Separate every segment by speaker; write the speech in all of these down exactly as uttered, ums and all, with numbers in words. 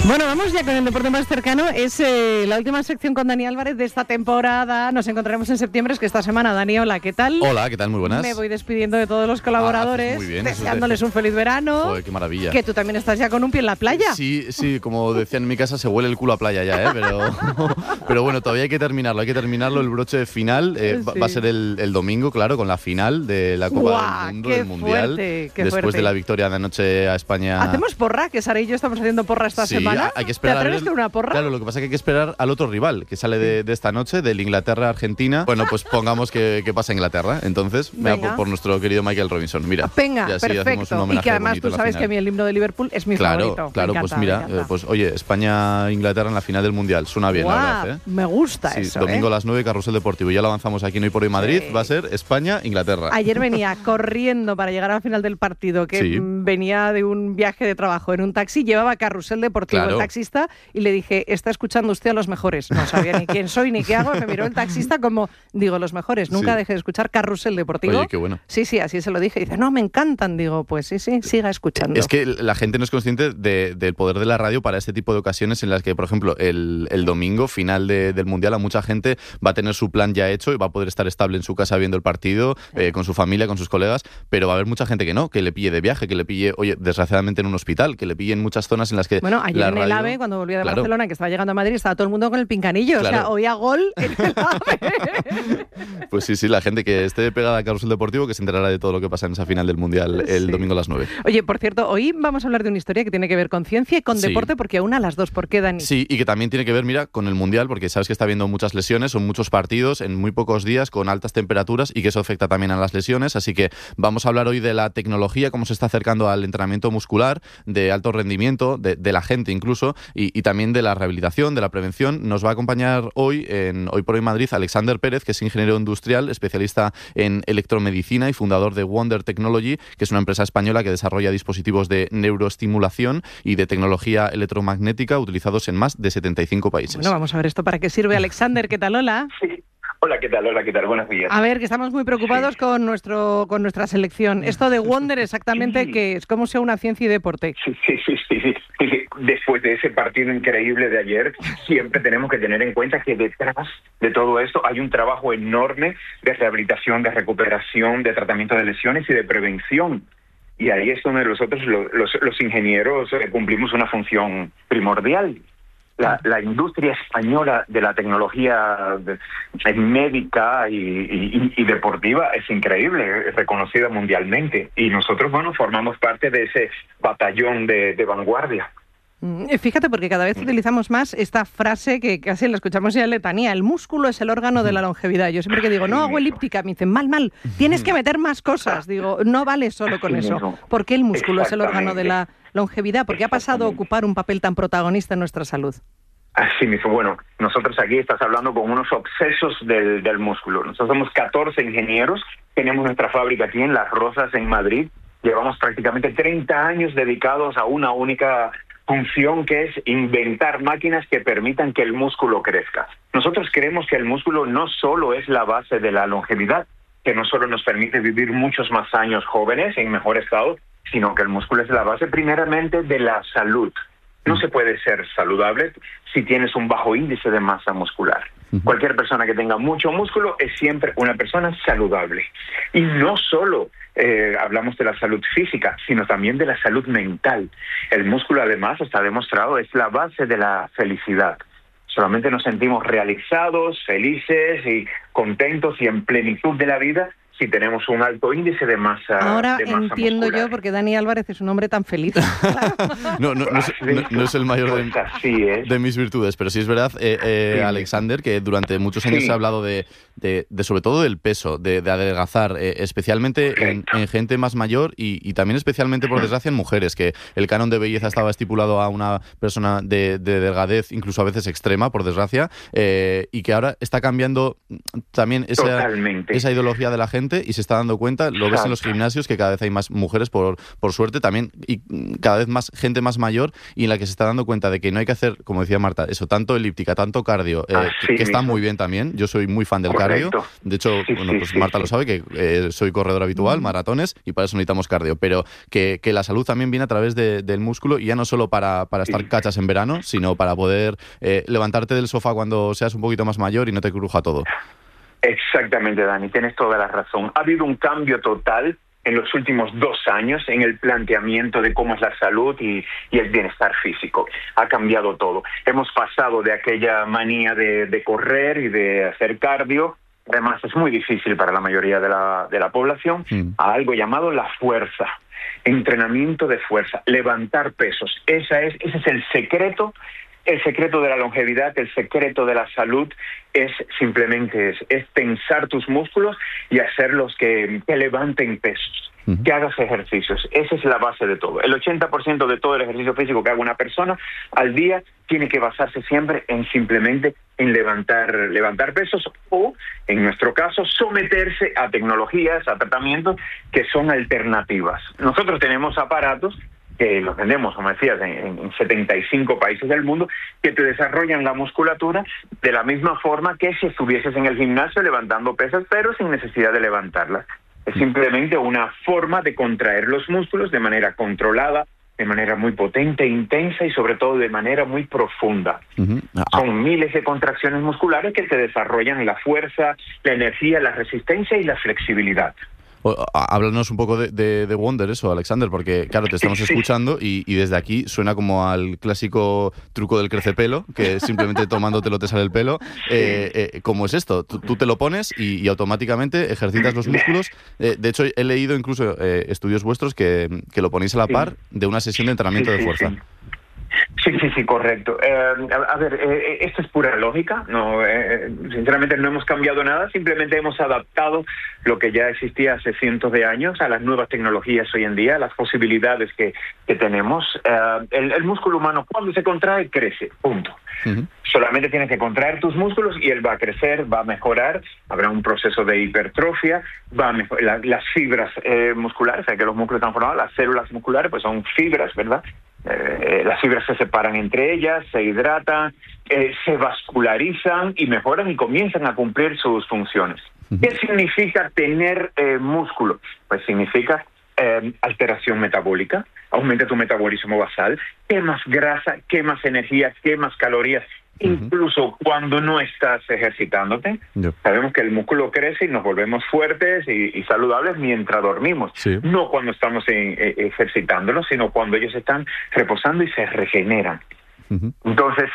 Speaker 1: Bueno, vamos ya con el deporte más cercano. Es eh, la última sección con Dani Álvarez de esta temporada. Nos encontraremos en septiembre, es que esta semana. Dani, hola, ¿qué tal?
Speaker 2: Hola, ¿qué tal? Muy buenas.
Speaker 1: Me voy despidiendo de todos los colaboradores,
Speaker 2: ah, muy bien,
Speaker 1: deseándoles un feliz verano.
Speaker 2: Joder, qué maravilla.
Speaker 1: Que tú también estás ya con un pie en la playa.
Speaker 2: Sí, sí, como decían en mi casa, se huele el culo a playa ya, ¿eh? Pero, pero bueno, todavía hay que terminarlo, hay que terminarlo. El broche final eh, sí. va a ser el, el domingo, claro, con la final de la Copa
Speaker 1: ¡Guau,
Speaker 2: del Mundo,
Speaker 1: qué
Speaker 2: del Mundial.
Speaker 1: Fuerte, qué
Speaker 2: después
Speaker 1: fuerte.
Speaker 2: de la victoria de anoche a España.
Speaker 1: ¿Hacemos porra? Que Sara y yo estamos haciendo porra esta
Speaker 2: sí,
Speaker 1: semana.
Speaker 2: Hay que esperar.
Speaker 1: ¿Te atreves con una porra?
Speaker 2: Claro, lo que pasa es que hay que esperar al otro rival que sale de, de esta noche, del Inglaterra-Argentina. Bueno, pues pongamos que, que pasa Inglaterra. Entonces, mira, por, por nuestro querido Michael Robinson. Mira,
Speaker 1: venga,
Speaker 2: y así
Speaker 1: perfecto. Y que además tú sabes que a mí el himno de Liverpool es mi
Speaker 2: claro,
Speaker 1: favorito.
Speaker 2: Claro,
Speaker 1: me
Speaker 2: pues
Speaker 1: encanta,
Speaker 2: mira, eh, pues oye, España-Inglaterra en la final del Mundial. Suena bien,
Speaker 1: Guau,
Speaker 2: la verdad, ¿eh?
Speaker 1: Me gusta
Speaker 2: sí,
Speaker 1: eso,
Speaker 2: Domingo
Speaker 1: ¿eh?
Speaker 2: a las nueve, Carrusel Deportivo. Ya lo avanzamos aquí en Hoy por Hoy Madrid.
Speaker 1: Sí.
Speaker 2: Va a ser España-Inglaterra.
Speaker 1: Ayer venía corriendo para llegar al final del partido, que
Speaker 2: sí.
Speaker 1: venía de un viaje de trabajo en un taxi, llevaba Carrusel Deportivo
Speaker 2: claro.
Speaker 1: el taxista y le dije, está escuchando usted a los mejores. No sabía ni quién soy ni qué hago. Me miró el taxista como, digo, los mejores. Nunca
Speaker 2: sí.
Speaker 1: dejé de escuchar Carrusel Deportivo.
Speaker 2: Oye, qué bueno.
Speaker 1: Sí, sí, así se lo dije. Dice, no, me encantan. Digo, pues sí, sí, siga escuchando.
Speaker 2: Es que la gente no es consciente de, del poder de la radio para este tipo de ocasiones en las que, por ejemplo, el, el domingo, final de, del Mundial, a mucha gente va a tener su plan ya hecho y va a poder estar estable en su casa viendo el partido, eh, con su familia, con sus colegas, pero va a haber mucha gente que no, que le pille de viaje, que le pille, oye, desgraciadamente en un hospital, que le pille en muchas zonas en las que
Speaker 1: Bueno, ayer
Speaker 2: la
Speaker 1: en
Speaker 2: radio,
Speaker 1: el AVE, cuando volvía de
Speaker 2: claro.
Speaker 1: Barcelona, que estaba llegando a Madrid, estaba todo el mundo con el pinganillo.
Speaker 2: Claro.
Speaker 1: O sea, oía gol en el AVE.
Speaker 2: Pues sí, sí, la gente que esté pegada a Carrusel Deportivo que se enterará de todo lo que pasa en esa final del Mundial el
Speaker 1: sí.
Speaker 2: domingo a las nueve.
Speaker 1: Oye, por cierto, hoy vamos a hablar de una historia que tiene que ver con ciencia y con
Speaker 2: sí.
Speaker 1: deporte, porque una a las dos. ¿Por qué, Dani?
Speaker 2: Sí, y que también tiene que ver, mira, con el Mundial, porque sabes que está habiendo muchas lesiones, son muchos partidos en muy pocos días con altas temperaturas y que eso afecta también a las lesiones, así que vamos a hablar hoy de la tecnología, cómo se está acercando al entrenamiento muscular, de alto rendimiento, de, de la gente incluso, y, y también de la rehabilitación, de la prevención. Nos va a acompañar hoy, en Hoy por Hoy Madrid, Alexander Pérez, que es ingeniero industrial, especialista en electromedicina y fundador de Wonder Technology, que es una empresa española que desarrolla dispositivos de neuroestimulación y de tecnología electromagnética utilizados en más de setenta y cinco países.
Speaker 1: Bueno, vamos a ver esto para qué sirve. Alexander, ¿qué tal? Hola.
Speaker 3: Sí. Hola, ¿qué tal? Hola, ¿qué tal? Buenos días.
Speaker 1: A ver, que estamos muy preocupados
Speaker 3: sí.
Speaker 1: con nuestro con nuestra selección. Esto de Wonder exactamente, sí. ¿qué es? ¿Cómo sea una ciencia y deporte?
Speaker 3: Sí, sí, sí, sí, sí, sí. Después de ese partido increíble de ayer, siempre tenemos que tener en cuenta que detrás de todo esto hay un trabajo enorme de rehabilitación, de recuperación, de tratamiento de lesiones y de prevención. Y ahí es donde nosotros, los, los, los ingenieros, eh, cumplimos una función primordial. La, la industria española de la tecnología de, de médica y, y, y deportiva es increíble, es reconocida mundialmente. Y nosotros, bueno, formamos parte de ese batallón de, de vanguardia.
Speaker 1: Fíjate, porque cada vez utilizamos más esta frase que casi la escuchamos ya en letanía: el músculo es el órgano de la longevidad. Yo siempre que digo, no hago elíptica, me dicen, mal, mal, tienes que meter más cosas. Digo, no vale solo con eso. ¿Por qué el músculo es el órgano de la longevidad? ¿Por qué ha pasado a ocupar un papel tan protagonista en nuestra salud?
Speaker 3: Así mismo, bueno, nosotros aquí estás hablando con unos obsesos del, del músculo. Nosotros somos catorce ingenieros, tenemos nuestra fábrica aquí en Las Rosas, en Madrid. Llevamos prácticamente treinta años dedicados a una única función, que es inventar máquinas que permitan que el músculo crezca. Nosotros creemos que el músculo no solo es la base de la longevidad, que no solo nos permite vivir muchos más años jóvenes en mejor estado, sino que el músculo es la base primeramente de la salud. No se puede ser saludable si tienes un bajo índice de masa muscular. Cualquier persona que tenga mucho músculo es siempre una persona saludable. Y no solo eh, hablamos de la salud física, sino también de la salud mental. El músculo, además, está demostrado, es la base de la felicidad. Solamente nos sentimos realizados, felices y contentos y en plenitud de la vida si tenemos un alto índice de masa
Speaker 1: Ahora
Speaker 3: de masa
Speaker 1: entiendo
Speaker 3: muscular.
Speaker 1: yo por qué Dani Álvarez es un hombre tan feliz.
Speaker 2: no, no, no, es, no, no es el mayor de,
Speaker 3: pues
Speaker 2: de mis virtudes, pero sí es verdad, eh, eh, sí. Alexander, que durante muchos años sí. se ha hablado de, de, de sobre todo del peso, de, de adelgazar, eh, especialmente en, en gente más mayor y, y también especialmente, por desgracia, en mujeres, que el canon de belleza estaba estipulado a una persona de, de delgadez, incluso a veces extrema, por desgracia, eh, y que ahora está cambiando también esa, esa ideología de la gente gente y se está dando cuenta, lo ves en los gimnasios, que cada vez hay más mujeres, por, por suerte también, y cada vez más gente más mayor, y en la que se está dando cuenta de que no hay que hacer, como decía Marta, eso, tanto elíptica, tanto cardio, eh, que, que está muy bien también. Yo soy muy fan del Correcto. cardio. De hecho,
Speaker 3: sí,
Speaker 2: bueno,
Speaker 3: sí,
Speaker 2: pues
Speaker 3: sí,
Speaker 2: Marta
Speaker 3: sí.
Speaker 2: lo sabe, que eh, soy corredor habitual, maratones, y para eso necesitamos cardio. Pero que, que la salud también viene a través de, del músculo, y ya no solo para, para estar
Speaker 3: Sí.
Speaker 2: cachas en verano, sino para poder eh, levantarte del sofá cuando seas un poquito más mayor y no te cruja todo.
Speaker 3: Exactamente, Dani, tienes toda la razón. Ha habido un cambio total en los últimos dos años en el planteamiento de cómo es la salud y, y el bienestar físico. Ha cambiado todo. Hemos pasado de aquella manía de, de correr y de hacer cardio, además es muy difícil para la mayoría de la, de la población, mm. a algo llamado la fuerza. Entrenamiento de fuerza, levantar pesos. Esa es, ese es el secreto. El secreto de la longevidad, el secreto de la salud es simplemente es, es tensar tus músculos y hacerlos que, que levanten pesos, uh-huh. que hagas ejercicios. Esa es la base de todo. El ochenta por ciento de todo el ejercicio físico que haga una persona al día tiene que basarse siempre en simplemente en levantar, levantar pesos o, en nuestro caso, someterse a tecnologías, a tratamientos que son alternativas. Nosotros tenemos aparatos que los vendemos, como decías, en, en setenta y cinco países del mundo, que te desarrollan la musculatura de la misma forma que si estuvieses en el gimnasio levantando pesas, pero sin necesidad de levantarlas. Es simplemente una forma de contraer los músculos de manera controlada, de manera muy potente, intensa y sobre todo de manera muy profunda. Uh-huh. Ah. Son miles de contracciones musculares que te desarrollan la fuerza, la energía, la resistencia y la flexibilidad.
Speaker 2: Háblanos un poco de, de, de Wonder, eso, Alexander, porque claro, te estamos escuchando y, y desde aquí suena como al clásico truco del crecepelo, que simplemente tomándotelo te sale el pelo. Eh, eh, ¿Cómo es esto? Tú, tú te lo pones y, y automáticamente ejercitas los músculos. Eh, de hecho, he leído incluso eh, estudios vuestros que, que lo ponéis a la par de una sesión de entrenamiento de fuerza.
Speaker 3: Sí, sí, sí, correcto. Eh, a, a ver, eh, esto es pura lógica. No, eh, sinceramente no hemos cambiado nada, simplemente hemos adaptado lo que ya existía hace cientos de años a las nuevas tecnologías hoy en día, las posibilidades que, que tenemos. Eh, el, el músculo humano, cuando se contrae, crece, punto. Uh-huh. Solamente tienes que contraer tus músculos y él va a crecer, va a mejorar, habrá un proceso de hipertrofia, va a mejor, la, las fibras eh, musculares, o sea que los músculos están formados, las células musculares pues son fibras, ¿verdad? Eh, las fibras se separan entre ellas, se hidratan, eh, se vascularizan y mejoran y comienzan a cumplir sus funciones. Uh-huh. ¿Qué significa tener eh, músculo? Pues significa eh, alteración metabólica, aumenta tu metabolismo basal, quemas grasa, quemas energía, quemas calorías, uh-huh. incluso cuando no estás ejercitándote. Yep. Sabemos que el músculo crece y nos volvemos fuertes y, y saludables mientras dormimos. Sí. No cuando estamos en, eh, ejercitándonos, sino cuando ellos están reposando y se regeneran. Uh-huh. Entonces,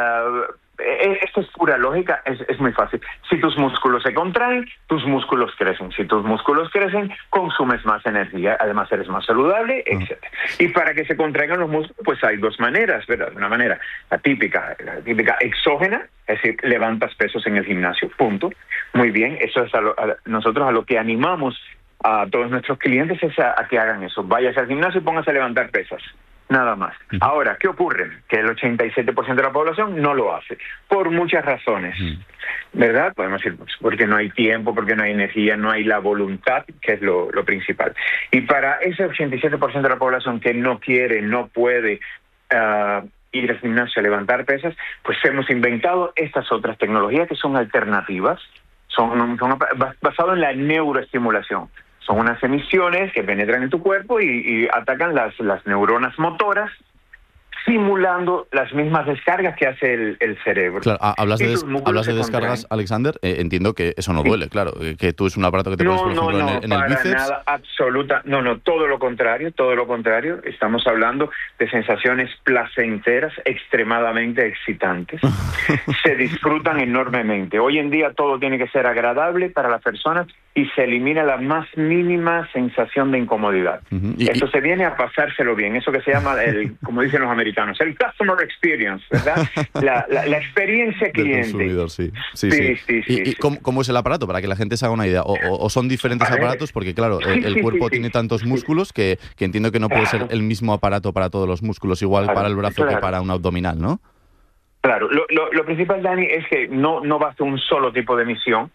Speaker 3: eh, esto es pura lógica, es, es muy fácil. Si tus músculos se contraen, tus músculos crecen. Si tus músculos crecen, consumes más energía, además eres más saludable, uh-huh. etcétera. Y para que se contraigan los músculos, pues hay dos maneras, ¿verdad? Una manera, la típica, la típica exógena, es decir, levantas pesos en el gimnasio, punto. Muy bien, eso es a lo, a, nosotros a lo que animamos a todos nuestros clientes es a, a que hagan eso. Vayas al gimnasio y póngase a levantar pesas. Nada más. Uh-huh. Ahora, ¿qué ocurre? Que el ochenta y siete por ciento de la población no lo hace, por muchas razones, uh-huh. ¿verdad? Podemos decir, pues, porque no hay tiempo, porque no hay energía, no hay la voluntad, que es lo, lo principal. Y para ese ochenta y siete por ciento de la población que no quiere, no puede uh, ir al gimnasio a levantar pesas, pues hemos inventado estas otras tecnologías que son alternativas, son, son basadas en la neuroestimulación. Son unas emisiones que penetran en tu cuerpo y, y atacan las, las neuronas motoras, simulando las mismas descargas que hace el, el cerebro.
Speaker 2: Claro, hablas de, des, hablas de descargas, Alexander. Eh, entiendo que eso no duele, sí. claro. Que tú es un aparato que te
Speaker 3: no,
Speaker 2: pones, por ejemplo,
Speaker 3: no, no,
Speaker 2: en el, en el bíceps.
Speaker 3: No, nada, absoluta. No, no, todo lo contrario, todo lo contrario. Estamos hablando de sensaciones placenteras, extremadamente excitantes. Se disfrutan enormemente. Hoy en día todo tiene que ser agradable para las personas y se elimina la más mínima sensación de incomodidad. Uh-huh. y, Esto y... se viene a pasárselo bien. Eso que se llama, el, como dicen los americanos, el customer experience, ¿verdad? La, la, la experiencia cliente.
Speaker 2: Sí, sí, sí. sí, sí, sí ¿Y, sí. y ¿cómo, cómo es el aparato? Para que la gente se haga una idea. O, o, o son diferentes ver, aparatos, porque claro, sí, el, el cuerpo sí, sí, tiene tantos sí. músculos que, que entiendo que no puede claro. ser el mismo aparato para todos los músculos, igual claro, para el brazo claro. que para un abdominal, ¿no?
Speaker 3: Claro, lo, lo, lo principal, Dani, es que no, no basta un solo tipo de emisión,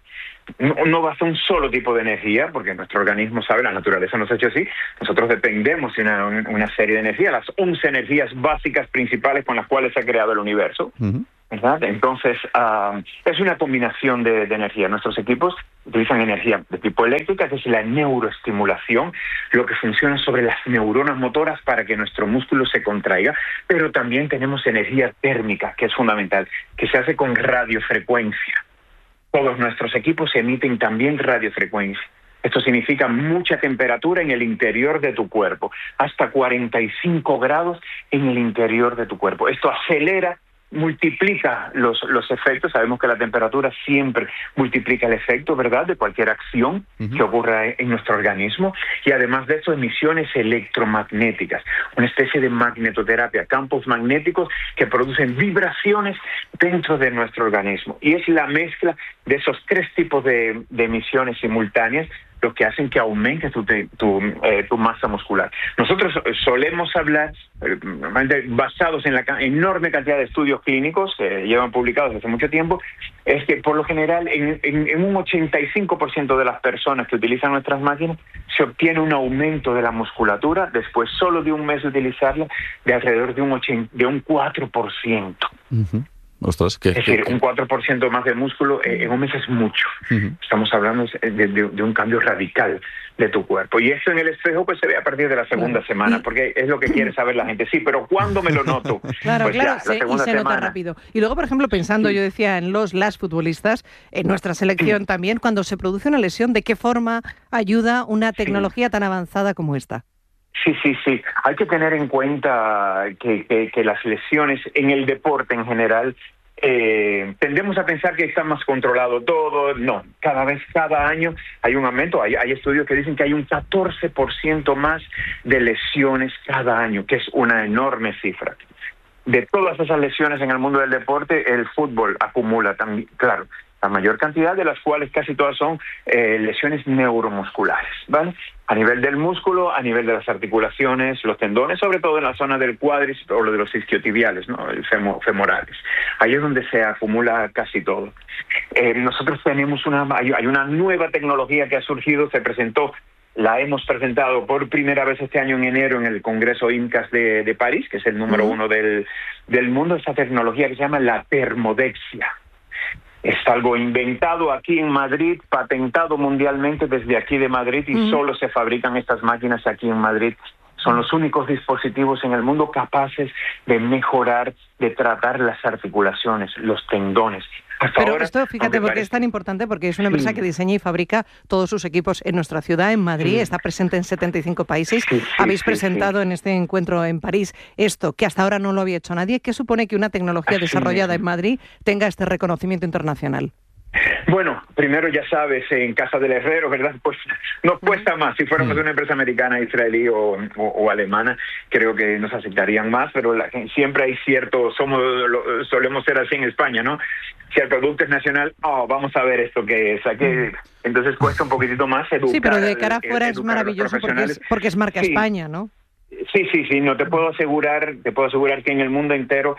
Speaker 3: no, no va a ser un solo tipo de energía, porque nuestro organismo sabe, la naturaleza nos ha hecho así, nosotros dependemos de una, una serie de energías, las once energías básicas principales con las cuales se ha creado el universo. Uh-huh. ¿Verdad? Entonces, uh, es una combinación de, de energía. Nuestros equipos utilizan energía de tipo eléctrica, que es la neuroestimulación, lo que funciona sobre las neuronas motoras para que nuestro músculo se contraiga, pero también tenemos energía térmica, que es fundamental, que se hace con radiofrecuencia. Todos nuestros equipos emiten también radiofrecuencia. Esto significa mucha temperatura en el interior de tu cuerpo, hasta cuarenta y cinco grados en el interior de tu cuerpo. Esto acelera, multiplica los, los efectos. Sabemos que la temperatura siempre multiplica el efecto, ¿verdad?, de cualquier acción uh-huh. que ocurra en nuestro organismo. Y además de eso, emisiones electromagnéticas, una especie de magnetoterapia, campos magnéticos que producen vibraciones dentro de nuestro organismo. Y es la mezcla de esos tres tipos de, de emisiones simultáneas lo que hacen que aumente tu, tu, eh, tu masa muscular. Nosotros solemos hablar, eh, basados en la ca- enorme cantidad de estudios clínicos que llevan publicados hace mucho tiempo, es que por lo general en, en, en un ochenta y cinco por ciento de las personas que utilizan nuestras máquinas se obtiene un aumento de la musculatura después solo de un mes de utilizarla de alrededor de un, ochenta, de un cuatro por ciento.
Speaker 2: Uh-huh. Ostras, ¿qué,
Speaker 3: es decir,
Speaker 2: qué,
Speaker 3: un cuatro por ciento más de músculo eh, en un mes es mucho. Uh-huh. Estamos hablando de, de, de un cambio radical de tu cuerpo. Y eso en el espejo pues se ve a partir de la segunda claro. semana, porque es lo que quiere saber la gente. Sí, pero ¿cuándo me lo noto?
Speaker 1: Claro,
Speaker 3: pues
Speaker 1: claro,
Speaker 3: ya,
Speaker 1: se, y se semana. Nota rápido. Y luego, por ejemplo, pensando, sí. yo decía, en los las futbolistas, en nuestra selección sí. también, cuando se produce una lesión, ¿de qué forma ayuda una tecnología sí. tan avanzada como esta?
Speaker 3: Sí, sí, sí. Hay que tener en cuenta que, que, que las lesiones en el deporte en general, eh, tendemos a pensar que está más controlado todo. No, cada vez, cada año hay un aumento. Hay, hay estudios que dicen que hay un catorce por ciento más de lesiones cada año, que es una enorme cifra. De todas esas lesiones en el mundo del deporte, el fútbol acumula también, claro, la mayor cantidad, de las cuales casi todas son eh, lesiones neuromusculares, ¿vale? A nivel del músculo, a nivel de las articulaciones, los tendones, sobre todo en la zona del cuádriceps o lo de los isquiotibiales, ¿no?, el femo, femorales. Ahí es donde se acumula casi todo. Eh, nosotros tenemos una, hay, hay una nueva tecnología que ha surgido, se presentó, la hemos presentado por primera vez este año en enero en el Congreso IMCAS de, de París, que es el número uh-huh. uno del, del mundo, esta tecnología que se llama la termodexia. Es algo inventado aquí en Madrid, patentado mundialmente desde aquí de Madrid y mm. solo se fabrican estas máquinas aquí en Madrid. Son los únicos dispositivos en el mundo capaces de mejorar, de tratar las articulaciones, los tendones. Hasta
Speaker 1: Pero
Speaker 3: ahora,
Speaker 1: esto, fíjate, porque parece... es tan importante, porque es una empresa sí. que diseña y fabrica todos sus equipos en nuestra ciudad, en Madrid, sí. está presente en setenta y cinco países. Sí, sí, Habéis sí, presentado sí. en este encuentro en París esto, que hasta ahora no lo había hecho nadie. ¿Qué supone que una tecnología Así desarrollada es. en Madrid tenga este reconocimiento internacional?
Speaker 3: Bueno, primero ya sabes, en casa del herrero, ¿verdad? Pues nos cuesta más. Si fuéramos de una empresa americana, israelí o, o, o alemana, creo que nos aceptarían más, pero la, siempre hay cierto, somos lo, solemos ser así en España, ¿no? Si el producto es nacional, oh, vamos a ver esto que es. Aquí, entonces cuesta un poquitito más educar.
Speaker 1: Sí, pero de cara afuera es maravilloso porque es, porque es marca
Speaker 3: sí.
Speaker 1: España, ¿no?
Speaker 3: Sí, sí, sí. No te puedo asegurar, te puedo asegurar que en el mundo entero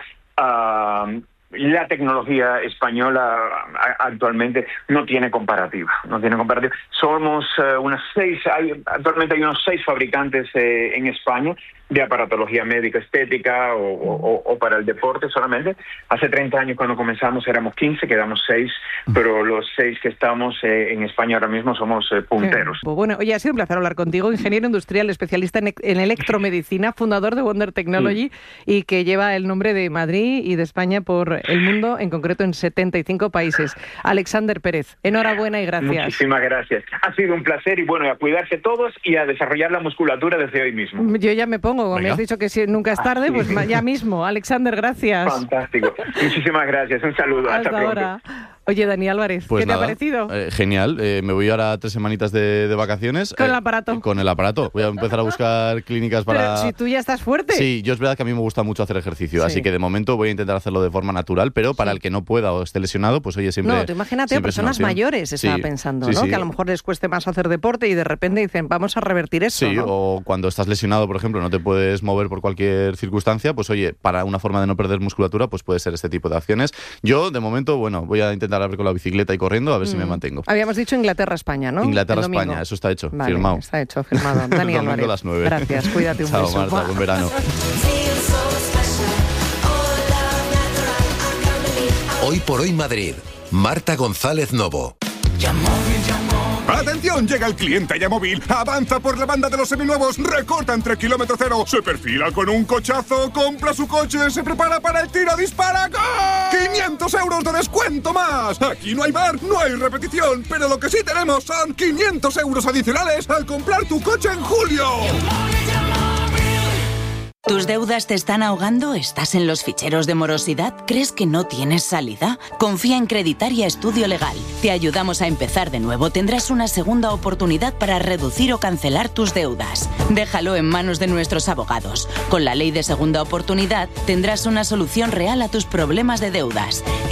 Speaker 3: uh, la tecnología española actualmente no tiene comparativa, no tiene comparativa. Somos uh, unas seis, hay, actualmente hay unos seis fabricantes eh, en España de aparatología médica, estética o, o, o para el deporte solamente. Hace treinta años cuando comenzamos éramos quince, quedamos seis, pero los seis que estamos eh, en España ahora mismo somos eh, punteros.
Speaker 1: Pues bueno, oye, ha sido un placer hablar contigo, ingeniero industrial, especialista en, en electromedicina, fundador de Wonder Technology sí. y que lleva el nombre de Madrid y de España por el mundo, en concreto en setenta y cinco países. Alexander Pérez, enhorabuena y gracias.
Speaker 3: Muchísimas gracias. Ha sido un placer y bueno, a cuidarse todos y a desarrollar la musculatura desde hoy mismo.
Speaker 1: Yo ya me pongo. Como me has dicho que si nunca es tarde, pues ya mismo. Alexander, gracias.
Speaker 3: Fantástico. Muchísimas gracias. Un saludo. Hasta,
Speaker 1: Hasta
Speaker 3: pronto.
Speaker 1: ahora. Oye, Dani Álvarez,
Speaker 2: pues
Speaker 1: ¿qué
Speaker 2: nada,
Speaker 1: te ha parecido?
Speaker 2: Eh, genial. Eh, me voy ahora tres semanitas de, de vacaciones.
Speaker 1: ¿Con
Speaker 2: eh,
Speaker 1: el aparato?
Speaker 2: Con el aparato. Voy a empezar a buscar clínicas para...
Speaker 1: Pero si tú ya estás fuerte.
Speaker 2: Sí, yo es verdad que a mí me gusta mucho hacer ejercicio,
Speaker 1: sí.
Speaker 2: así que de momento voy a intentar hacerlo de forma natural, pero para
Speaker 1: sí.
Speaker 2: el que no pueda o esté lesionado, pues oye, siempre...
Speaker 1: No, tú imagínate a personas mayores, estaba sí. pensando,
Speaker 2: sí,
Speaker 1: ¿no?
Speaker 2: Sí.
Speaker 1: Que a lo mejor les cueste más hacer deporte y de repente dicen, vamos a revertir eso,
Speaker 2: Sí,
Speaker 1: ¿no?
Speaker 2: o cuando estás lesionado, por ejemplo, no te puedes mover por cualquier circunstancia, pues oye, para una forma de no perder musculatura, pues puede ser este tipo de acciones. Yo, de momento, bueno, voy a intentar empezar a ver con la bicicleta y corriendo, a ver mm. si me mantengo.
Speaker 1: Habíamos dicho Inglaterra-España, ¿no?
Speaker 2: Inglaterra-España, eso está hecho,
Speaker 1: vale,
Speaker 2: firmado.
Speaker 1: Está hecho, firmado. Dani
Speaker 2: Domingo
Speaker 1: Álvarez.
Speaker 2: a las nueve.
Speaker 1: Gracias, cuídate, un
Speaker 2: Chao,
Speaker 1: beso.
Speaker 2: Marta, buen verano.
Speaker 4: Hoy por hoy Madrid. Marta González Novo.
Speaker 5: ¡Atención! Llega el cliente Yamóvil. Avanza por la banda de los seminuevos. Recorta entre kilómetro cero. Se perfila con un cochazo. Compra su coche. Se prepara para el tiro. ¡Dispara! ¡Gol! ¡quinientos euros de descuento más! Aquí no hay bar, no hay repetición. Pero lo que sí tenemos son quinientos euros adicionales al comprar tu coche en julio.
Speaker 6: ¿Tus deudas te están ahogando? ¿Estás en los ficheros de morosidad? ¿Crees que no tienes salida? Confía en Creditaria Estudio Legal. Te ayudamos a empezar de nuevo. Tendrás una segunda oportunidad para reducir o cancelar tus deudas. Déjalo en manos de nuestros abogados. Con la ley de segunda oportunidad tendrás una solución real a tus problemas de deudas.